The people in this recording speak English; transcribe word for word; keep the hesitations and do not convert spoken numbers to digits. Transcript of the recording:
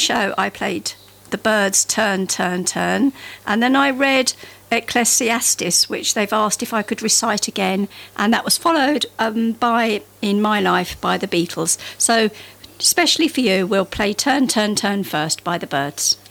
show, I played The Byrds' Turn, Turn, Turn, and then I read Ecclesiastes, which they've asked if I could recite again, and that was followed um, by In My Life by the Beatles. So, especially for you, we'll play Turn, Turn, Turn first by the Byrds.